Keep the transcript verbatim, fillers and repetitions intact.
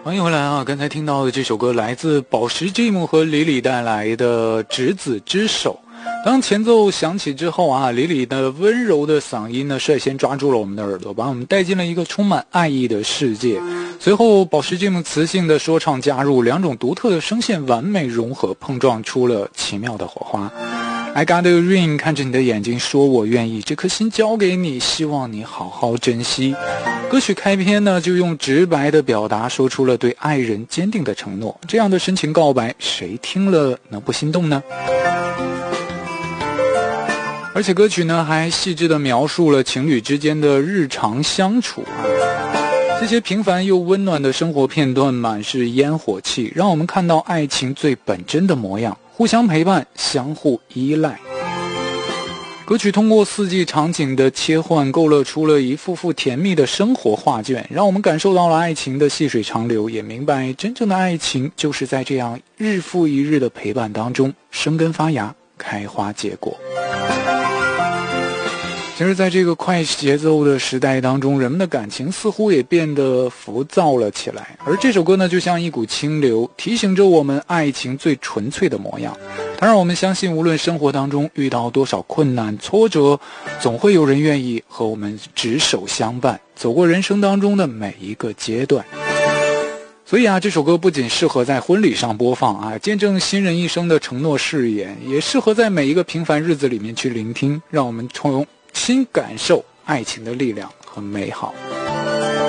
欢迎回来啊！刚才听到的这首歌来自宝石 Jim 和李李带来的《执子之手》。当前奏响起之后啊，李李的温柔的嗓音呢，率先抓住了我们的耳朵，把我们带进了一个充满爱意的世界。随后，宝石 Jim 磁性的说唱加入，两种独特的声线完美融合，碰撞出了奇妙的火花。I got a ring， 看着你的眼睛说我愿意，这颗心交给你，希望你好好珍惜。歌曲开篇呢，就用直白的表达说出了对爱人坚定的承诺，这样的深情告白，谁听了能不心动呢？而且歌曲呢，还细致地描述了情侣之间的日常相处啊。这些平凡又温暖的生活片段满是烟火气，让我们看到爱情最本真的模样，互相陪伴，相互依赖。歌曲通过四季场景的切换，勾勒出了一幅幅甜蜜的生活画卷，让我们感受到了爱情的细水长流，也明白真正的爱情就是在这样日复一日的陪伴当中生根发芽，开花结果。其实在这个快节奏的时代当中，人们的感情似乎也变得浮躁了起来，而这首歌呢，就像一股清流，提醒着我们爱情最纯粹的模样。它让我们相信，无论生活当中遇到多少困难挫折，总会有人愿意和我们执手相伴，走过人生当中的每一个阶段。所以啊，这首歌不仅适合在婚礼上播放啊，见证新人一生的承诺誓言，也适合在每一个平凡日子里面去聆听，让我们重新感受爱情的力量和美好。